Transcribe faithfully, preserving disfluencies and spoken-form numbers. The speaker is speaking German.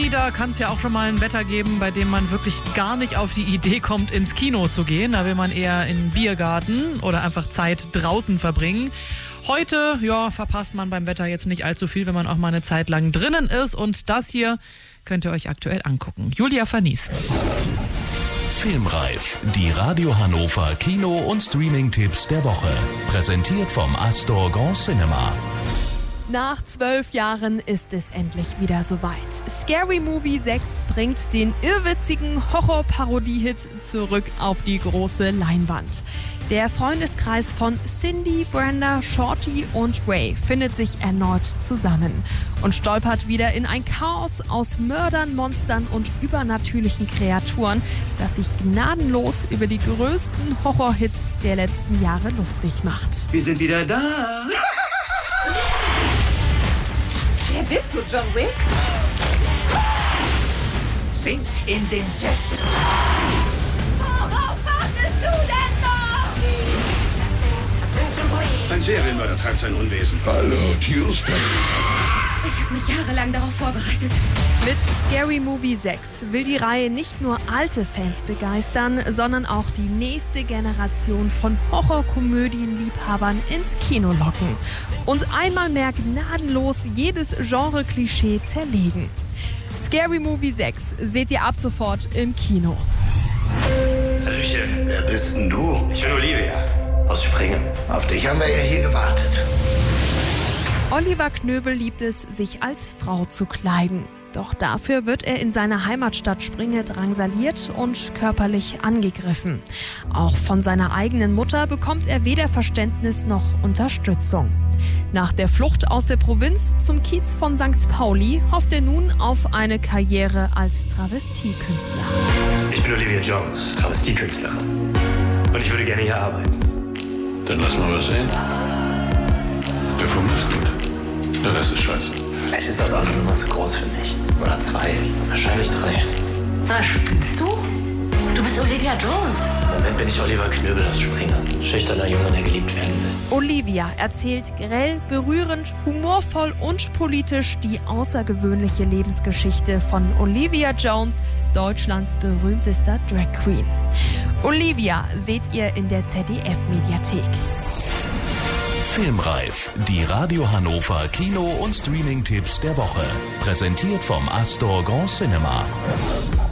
Juni, da kann es ja auch schon mal ein Wetter geben, bei dem man wirklich gar nicht auf die Idee kommt, ins Kino zu gehen. Da will man eher in den Biergarten oder einfach Zeit draußen verbringen. Heute, ja, verpasst man beim Wetter jetzt nicht allzu viel, wenn man auch mal eine Zeit lang drinnen ist. Und das hier könnt ihr euch aktuell angucken. Julia Verniest. Filmreif, die Radio Hannover Kino- und Streaming-Tipps der Woche. Präsentiert vom Astor Grand Cinema. Nach zwölf Jahren ist es endlich wieder soweit. Scary Movie sechs bringt den irrwitzigen Horror-Parodie-Hit zurück auf die große Leinwand. Der Freundeskreis von Cindy, Brenda, Shorty und Ray findet sich erneut zusammen und stolpert wieder in ein Chaos aus Mördern, Monstern und übernatürlichen Kreaturen, das sich gnadenlos über die größten Horror-Hits der letzten Jahre lustig macht. Wir sind wieder da! Wer bist du, John Wick? Sink in den Sessel. Worauf wartest du denn noch? Ein Serienmörder treibt sein Unwesen. Hallo, Tuesday. Ich habe mich jahrelang darauf vorbereitet. Mit Scary Movie sechs will die Reihe nicht nur alte Fans begeistern, sondern auch die nächste Generation von Horrorkomödienliebhabern ins Kino locken und einmal mehr gnadenlos jedes Genre-Klischee zerlegen. Scary Movie sechs seht ihr ab sofort im Kino. Hallöchen. Wer bist denn du? Ich bin Olivia aus Springen. Auf dich haben wir ja hier gewartet. Oliver Knöbel liebt es, sich als Frau zu kleiden. Doch dafür wird er in seiner Heimatstadt Springe drangsaliert und körperlich angegriffen. Auch von seiner eigenen Mutter bekommt er weder Verständnis noch Unterstützung. Nach der Flucht aus der Provinz zum Kiez von Sankt Pauli hofft er nun auf eine Karriere als Travestiekünstler. Ich bin Olivia Jones, Travestiekünstlerin. Und ich würde gerne hier arbeiten. Dann lass mal was sehen. Der Funk ist gut. Der Rest ist scheiße. Vielleicht ist das Auto nur zu groß für mich. Oder zwei, wahrscheinlich drei. Sag mal, spinnst du? Du bist Olivia Jones. Im Moment bin ich Oliver Knöbel aus Springen. Schüchterner Junge, der geliebt werden will. Olivia erzählt grell, berührend, humorvoll und politisch die außergewöhnliche Lebensgeschichte von Olivia Jones, Deutschlands berühmtester Drag Queen. Olivia seht ihr in der Z D F-Mediathek. Filmreif, die Radio Hannover Kino- und Streaming-Tipps der Woche. Präsentiert vom Astor Grand Cinema.